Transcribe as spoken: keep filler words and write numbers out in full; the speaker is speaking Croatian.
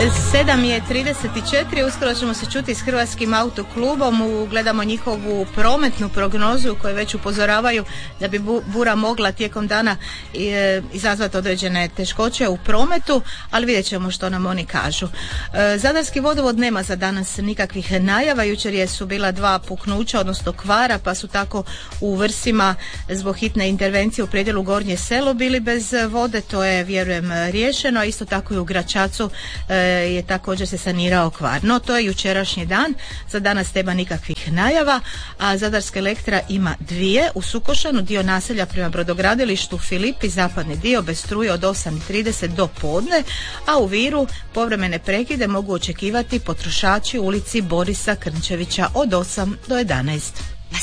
sedam je trideset četiri, uskoro ćemo se čuti s Hrvatskim autoklubom, gledamo njihovu prometnu prognozu u kojoj već upozoravaju da bi bura mogla tijekom dana izazvati određene teškoće u prometu, ali vidjet ćemo što nam oni kažu. Zadarski vodovod nema za danas nikakvih najava, jučer je su bila dva puknuća, odnosno kvara, pa su tako u Vrsima zbog hitne intervencije u predjelu Gornje Selo bili bez vode, to je vjerujem riješeno, a isto tako i u Gračacu je također se sanirao kvar. No to je jučerašnji dan, za danas nema nikakvih najava, a Zadarska Elektra ima dvije u Sukošanu, dio naselja prema brodogradilištu Filipi, zapadni dio bez struje od osam i trideset do podne, a u Viru povremene prekide mogu očekivati potrošači u ulici Borisa Krnčevića od osam do jedanaest.